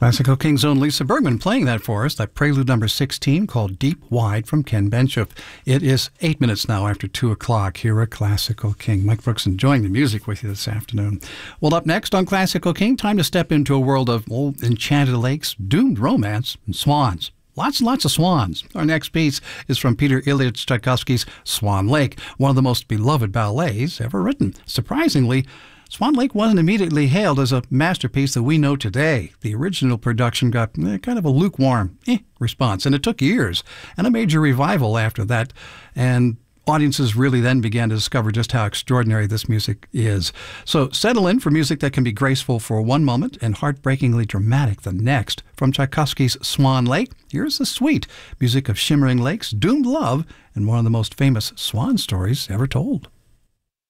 Classical King's own Lisa Bergman playing that for us, that prelude number 16 called Deep Wide from Ken Benchoff. It is 8 minutes now after 2 o'clock here at Classical King. Mike Brooks enjoying the music with you this afternoon. Well, up next on Classical King, time to step into a world of old enchanted lakes, doomed romance, and swans. Lots and lots of swans. Our next piece is from Peter Ilyich Tchaikovsky's Swan Lake, one of the most beloved ballets ever written. Surprisingly, Swan Lake wasn't immediately hailed as a masterpiece that we know today. The original production got kind of a lukewarm response, and it took years and a major revival after that. And audiences really then began to discover just how extraordinary this music is. So settle in for music that can be graceful for one moment and heartbreakingly dramatic the next. From Tchaikovsky's Swan Lake, here's the sweet music of shimmering lakes, doomed love, and one of the most famous swan stories ever told.